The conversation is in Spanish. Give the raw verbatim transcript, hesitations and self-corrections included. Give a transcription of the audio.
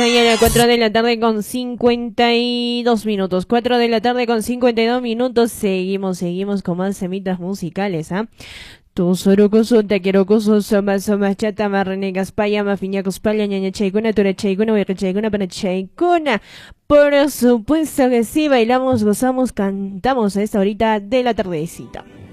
Y a las cuatro de la tarde con cincuenta y dos minutos. cuatro de la tarde con cincuenta y dos minutos. Seguimos, seguimos con más semitas musicales, ¿ah? ¿eh? Tu sorocoso, te quiero coso, soma, soma, chata, marrenegas, paya, mafiñacos, paya, ñaña, chaicuna, tura, chaicuna, hueca, chaicuna, para chaicuna. Por supuesto que sí, bailamos, gozamos, cantamos a esta horita de la tardecita.